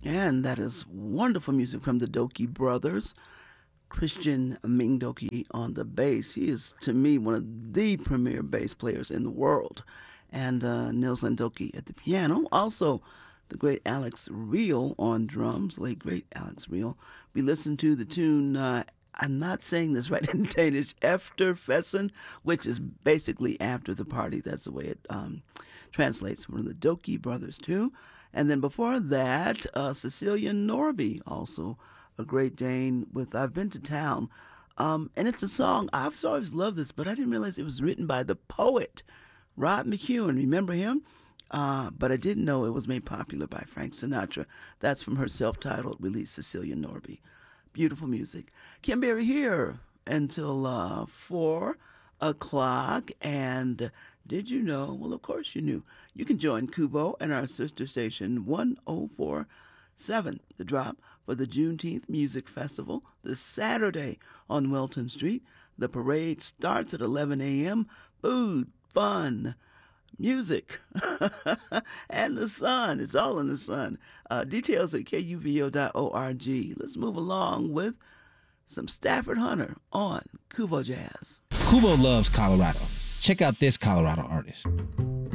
And that is wonderful music from the Doki Brothers. Christian Ming Doki on the bass. He is, to me, one of the premier bass players in the world. And Nils Doki at the piano. Also, the great Alex Reel on drums, late great Alex Reel. We listened to the tune, I'm not saying this right in Danish, Efter Festen, which is basically after the party. That's the way it translates. One of the Doki Brothers, too. And then before that, Cecilia Norby, also a great Dane with I've Been to Town. And it's a song, I've always loved this, but I didn't realize it was written by the poet, Rod McEwen. Remember him? But I didn't know it was made popular by Frank Sinatra. That's from her self-titled release, Cecilia Norby. Beautiful music. Kim Berry here until 4 o'clock. And did you know? Well, of course you knew. You can join Kubo and our sister station 1047, The Drop, for the Juneteenth Music Festival this Saturday on Welton Street. The parade starts at 11 a.m. Food, fun, music, and the sun. It's all in the sun. Details at kuvo.org. Let's move along with some Stafford Hunter on Kuvo Jazz. Kuvo loves Colorado. Check out this Colorado artist.